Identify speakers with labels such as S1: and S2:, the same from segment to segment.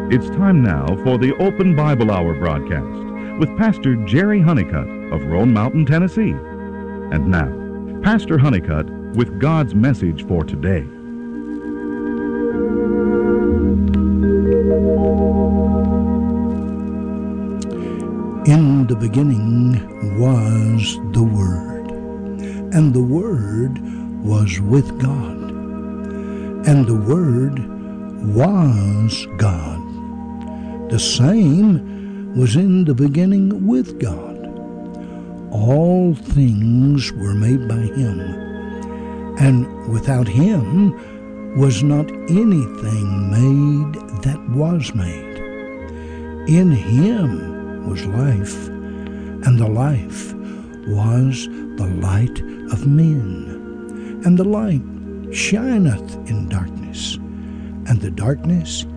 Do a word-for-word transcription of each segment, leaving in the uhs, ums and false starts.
S1: It's time now for the Open Bible Hour broadcast with Pastor Jerry Honeycutt of Roan Mountain, Tennessee. And now, Pastor Honeycutt with God's message for today.
S2: In the beginning was the Word, and the Word was with God, and the Word was God. The same was in the beginning with God. All things were made by Him, and without Him was not anything made that was made. In Him was life, and the life was the light of men. And the light shineth in darkness, and the darkness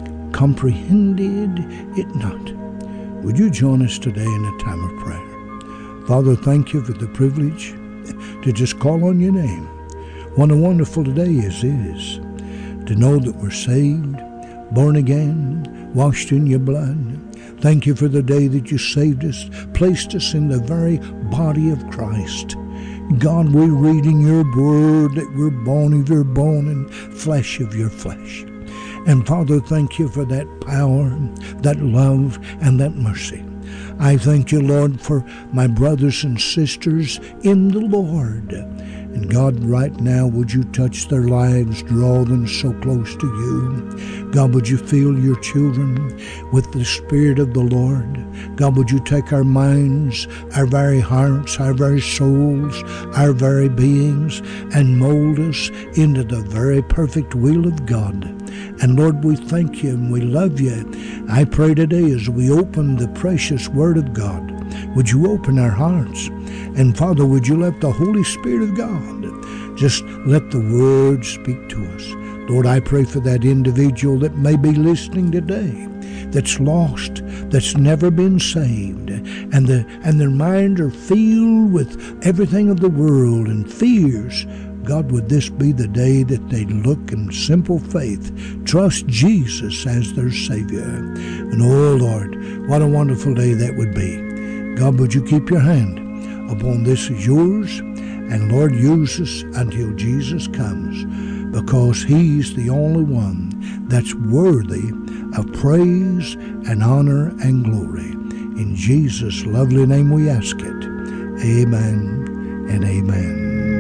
S2: comprehended it not. Would you join us today in a time of prayer? Father, thank you for the privilege to just call on your name. What a wonderful day is this, to know that we're saved, born again, washed in your blood. Thank you for the day that you saved us, placed us in the very body of Christ. God, we read in your word that we're bone of your bone and flesh of your flesh. And Father, thank you for that power, that love, and that mercy. I thank you, Lord, for my brothers and sisters in the Lord. And God, right now, would you touch their lives, draw them so close to you. God, would you fill your children with the Spirit of the Lord. God, would you take our minds, our very hearts, our very souls, our very beings, and mold us into the very perfect will of God. And Lord, we thank you and we love you. I pray today as we open the precious Word of God, would you open our hearts? And Father, would you let the Holy Spirit of God just let the Word speak to us. Lord, I pray for that individual that may be listening today, that's lost, that's never been saved, and the and their minds are filled with everything of the world and fears. God, would this be the day that they look in simple faith, trust Jesus as their Savior. And oh Lord, what a wonderful day that would be. God, would you keep your hand upon this as yours, and Lord, use us until Jesus comes, because He's the only one that's worthy of praise and honor and glory. In Jesus' lovely name we ask it. Amen and amen.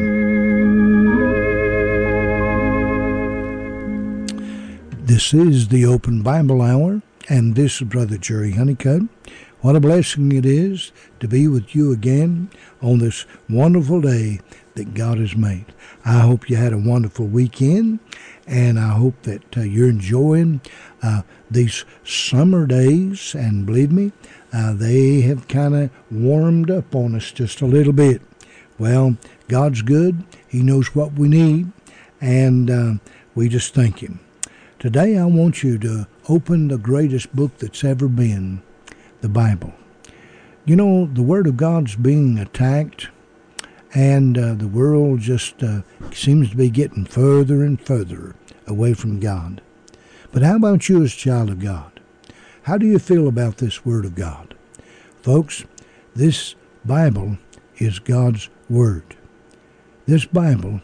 S2: This is the Open Bible Hour, and this is Brother Jerry Honeycutt. What a blessing it is to be with you again on this wonderful day that God has made. I hope you had a wonderful weekend, and I hope that uh, you're enjoying uh, these summer days. And believe me, uh, they have kind of warmed up on us just a little bit. Well, God's good. He knows what we need, and uh, we just thank Him. Today I want you to open the greatest book that's ever been, the Bible. You know, the Word of God's being attacked, and uh, the world just uh, seems to be getting further and further away from God. But how about you as a child of God? How do you feel about this Word of God? Folks, this Bible is God's Word. This Bible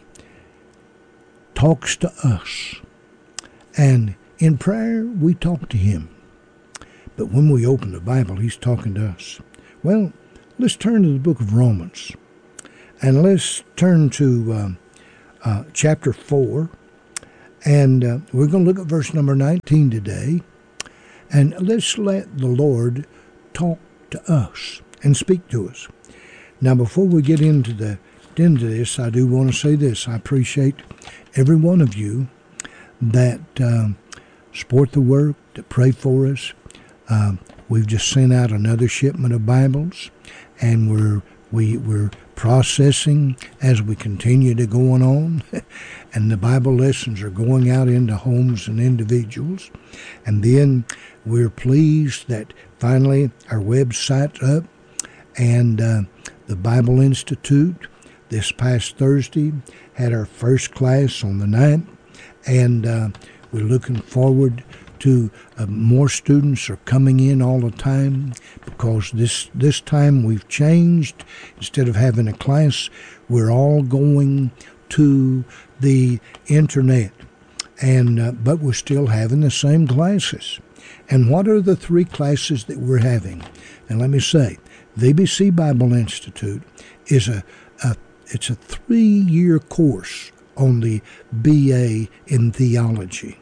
S2: talks to us. And in prayer, we talk to Him. But when we open the Bible, He's talking to us. Well, let's turn to the book of Romans. And let's turn to uh, uh, chapter four. And uh, we're going to look at verse number nineteen today. And let's let the Lord talk to us and speak to us. Now, before we get into the into this, I do want to say this. I appreciate every one of you that uh, support the work, that pray for us. Uh, we've just sent out another shipment of Bibles, and we're we, we're processing as we continue to go on. And the Bible lessons are going out into homes and individuals. And then we're pleased that finally our website's up, and uh, the Bible Institute this past Thursday had our first class on the ninth. And uh, we're looking forward to uh, more students are coming in all the time, because this this time we've changed. Instead of having a class, we're all going to the internet, and uh, but we're still having the same classes. And what are the three classes that we're having? And let me say, V B C Bible Institute is a, a it's a three-year course on the B A in theology.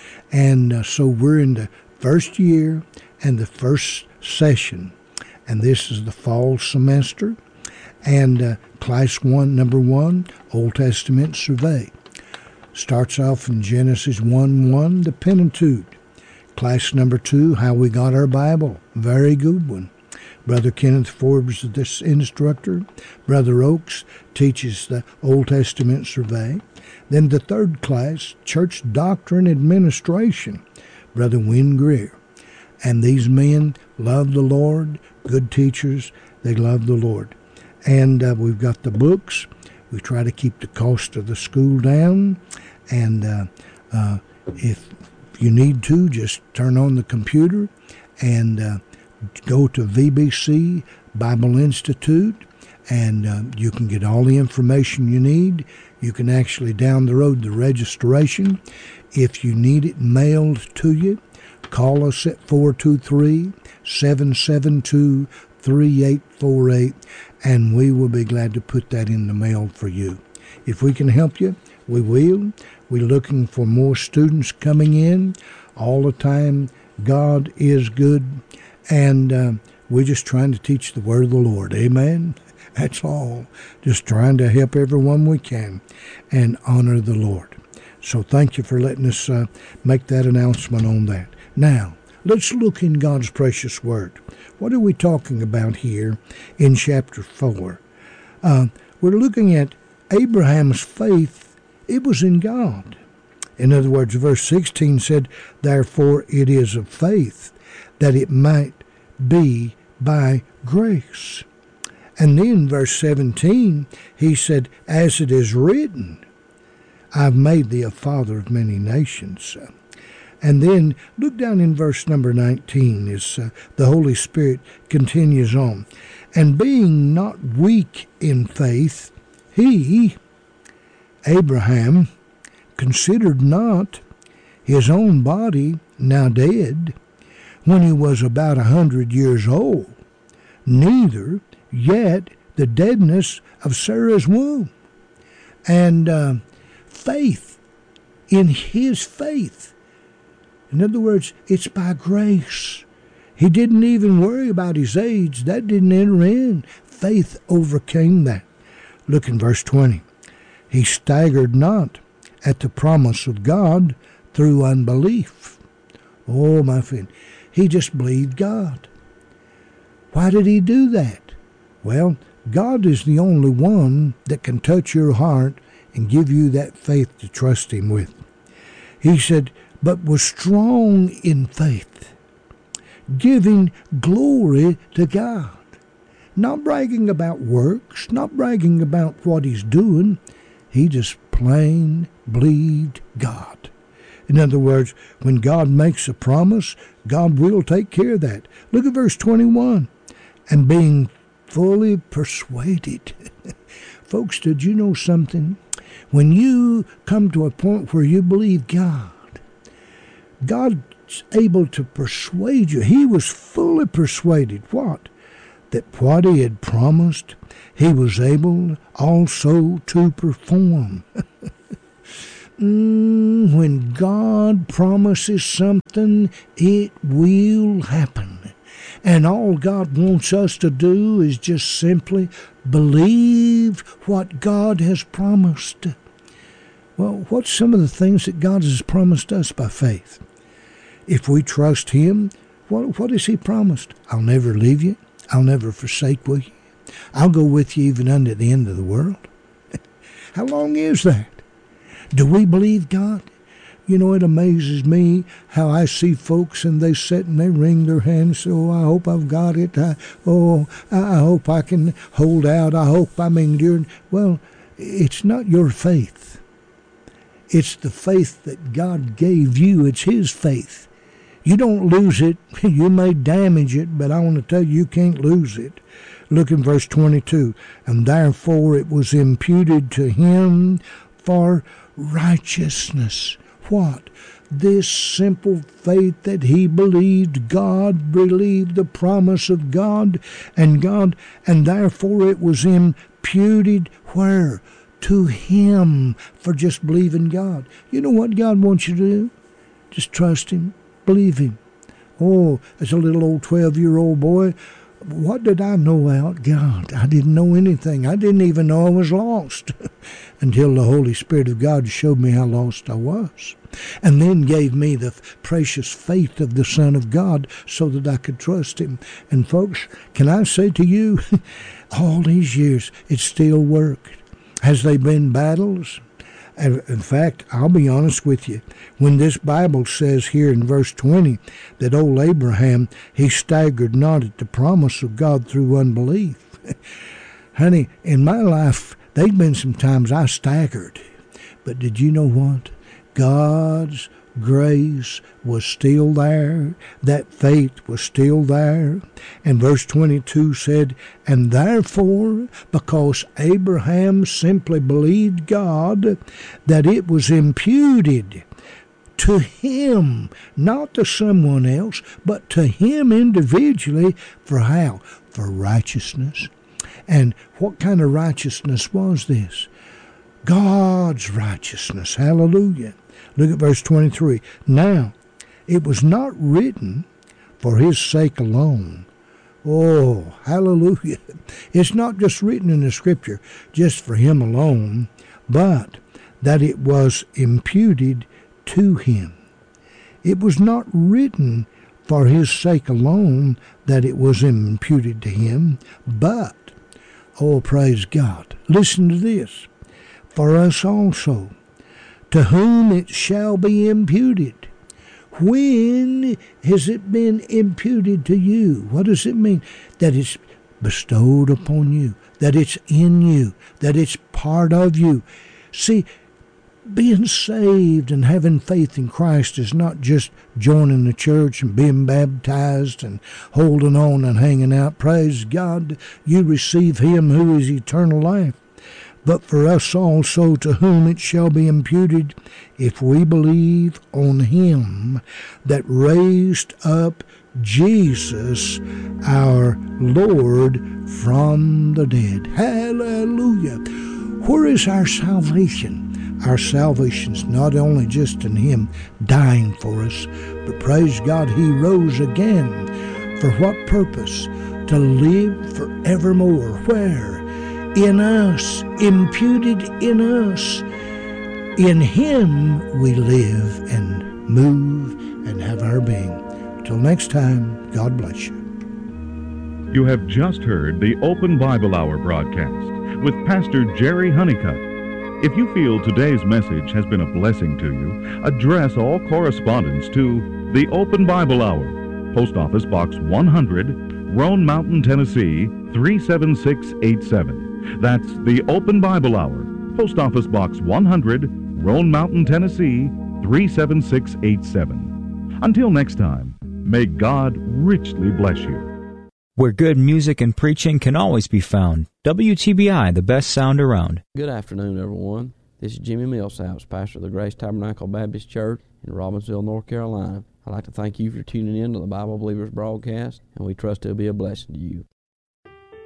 S2: And uh, so we're in the first year and the first session. And this is the fall semester. And uh, class one, number one, Old Testament survey. Starts off in Genesis one one, the Pentateuch. Class number two, how we got our Bible. Very good one. Brother Kenneth Forbes is this instructor. Brother Oakes teaches the Old Testament survey. Then the third class, Church Doctrine Administration. Brother Wynn Greer. And these men love the Lord, good teachers, they love the Lord. And uh, we've got the books. We try to keep the cost of the school down. And uh, uh, if you need to, just turn on the computer and uh, go to V B C Bible Institute, and uh, you can get all the information you need. You can actually down the road the registration. If you need it mailed to you, call us at four two three, seven seven two, three eight four eight, and we will be glad to put that in the mail for you. If we can help you, we will. We're looking for more students coming in all the time. God is good, and uh, we're just trying to teach the word of the Lord. Amen? That's all. Just trying to help everyone we can and honor the Lord. So thank you for letting us uh, make that announcement on that. Now, let's look in God's precious word. What are we talking about here in chapter four? Uh, we're looking at Abraham's faith. It was in God. In other words, verse sixteen said, therefore it is of faith, that it might be by grace. And then verse seventeen, he said, as it is written, I've made thee a father of many nations. And then look down in verse number nineteen as uh, the Holy Spirit continues on. And being not weak in faith, he, Abraham, considered not his own body now dead, when he was about a hundred years old, neither yet the deadness of Sarah's womb. And uh, faith, in his faith. In other words, it's by grace. He didn't even worry about his age. That didn't enter in. Faith overcame that. Look in verse twenty. He staggered not at the promise of God through unbelief. Oh, my friend, he just believed God. Why did he do that? Well, God is the only one that can touch your heart and give you that faith to trust him with. He said, but was strong in faith, giving glory to God. Not bragging about works, not bragging about what he's doing. He just plain believed God. In other words, when God makes a promise, God will take care of that. Look at verse twenty-one. And being fully persuaded. Folks, did you know something? When you come to a point where you believe God, God's able to persuade you. He was fully persuaded. What? That what he had promised, he was able also to perform. mm, when God promises something, it will happen. And all God wants us to do is just simply believe what God has promised. Well, what's some of the things that God has promised us by faith? If we trust him, what, what has he promised? I'll never leave you. I'll never forsake with you. I'll go with you even unto the end of the world. How long is that? Do we believe God? You know, it amazes me how I see folks and they sit and they wring their hands. Oh, I hope I've got it. I, oh, I hope I can hold out. I hope I'm enduring. Well, it's not your faith. It's the faith that God gave you. It's his faith. You don't lose it. You may damage it, but I want to tell you, you can't lose it. Look in verse twenty-two. And therefore it was imputed to him for righteousness. What? This simple faith that he believed God, believed the promise of God, and God, and therefore it was imputed where? To him, for just believing God. You know what God wants you to do? Just trust him, believe him. Oh, as a little old twelve-year-old boy, what did I know about God? I didn't know anything. I didn't even know I was lost until the Holy Spirit of God showed me how lost I was, and then gave me the precious faith of the Son of God so that I could trust him. And folks, can I say to you, all these years, it still worked. Has there been battles? In fact, I'll be honest with you. When this Bible says here in verse twenty that old Abraham, he staggered not at the promise of God through unbelief. Honey, in my life, there's been some times I staggered. But did you know what? God's grace was still there. That faith was still there. And verse twenty-two said, and therefore, because Abraham simply believed God, that it was imputed to him, not to someone else, but to him individually. For how? For righteousness. And what kind of righteousness was this? God's righteousness. Hallelujah. Look at verse twenty-three. Now, it was not written for his sake alone. Oh, hallelujah. It's not just written in the Scripture just for him alone, but that it was imputed to him. It was not written for his sake alone that it was imputed to him, but, oh, praise God, listen to this, for us also, to whom it shall be imputed. When has it been imputed to you? What does it mean? That it's bestowed upon you, that it's in you, that it's part of you. See, being saved and having faith in Christ is not just joining the church and being baptized and holding on and hanging out. Praise God, you receive him who is eternal life. But for us also, to whom it shall be imputed, if we believe on him that raised up Jesus, our Lord, from the dead. Hallelujah. Where is our salvation? Our salvation's not only just in him dying for us, but praise God, he rose again. For what purpose? To live forevermore. Where? In us, imputed in us. In him we live and move and have our being. Till next time, God bless you.
S1: You have just heard the Open Bible Hour broadcast with Pastor Jerry Honeycutt. If you feel today's message has been a blessing to you, address all correspondence to the Open Bible Hour, Post Office Box one hundred, Roan Mountain, Tennessee, three seven six eight seven. That's the Open Bible Hour, Post Office Box one hundred, Roan Mountain, Tennessee, three seven six eight seven. Until next time, may God richly bless you.
S3: Where good music and preaching can always be found. W T B I, the best sound around.
S4: Good afternoon, everyone. This is Jimmy Millsaps, pastor of the Grace Tabernacle Baptist Church in Robbinsville, North Carolina. I'd like to thank you for tuning in to the Bible Believers broadcast, and we trust it'll be a blessing to you.